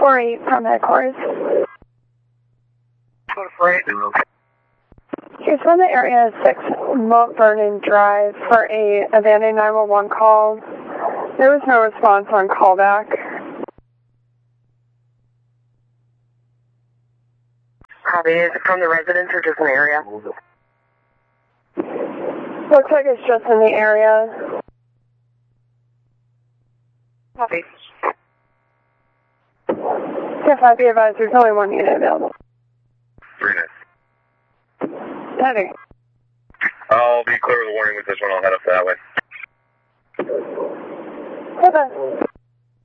48 from headquarters. 48. Here's from the area 6 Mount Vernon Drive for a abandoned 911 call. There was no response on callback. Copy. Is it from the residence or just an area? Looks like it's just in the area. Copy. 10-5, be advised, there's only one unit available. 3 9. Heading. I'll be clear with a warning with this one. I'll head up that way. Okay.